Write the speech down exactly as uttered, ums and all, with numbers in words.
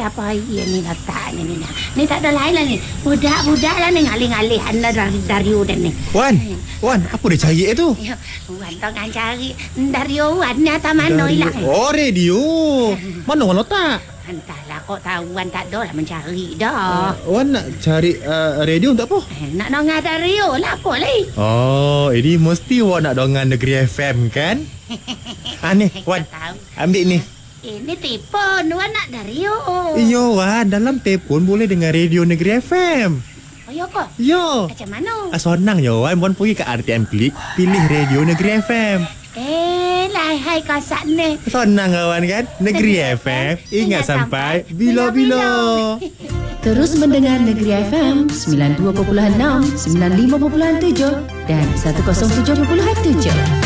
lah apa ya ni letak ni ni. Ni tak ada lain lah ni. Budak-budak lah ni ngalih-ngalih anda dari Dario dan ni. Wan, Wan, apa dia cari tu? Ya, Wan tengah cari Dario Wan ni atas mana hilang. Oh, radio. Mana Wan letak? Entahlah kok tahu Wan tak ada lah mencari dah. Uh, Wan nak cari uh, radio untuk apa? Eh, nak dengar Dario lah apa lagi. Oh, ini mesti Wan nak dengar Negeri F M kan? Ah ni, Wan. Ambil ni. Ini telefon Wan nak Dario. Iyo Wan, dalam telefon boleh dengar radio Negeri F M. Oh ya ke? Yo. Macam mana? Ah, senang yo Wan. Wan pergi ke R T M Klik, pilih radio Negeri F M. Eh, lah hai kasak ni. Senang kawan kan? Negeri F M, ingat sampai bila-bila. Terus mendengar Negeri F M sembilan puluh dua perpuluhan enam, sembilan puluh lima perpuluhan tujuh dan seratus tujuh perpuluhan tujuh.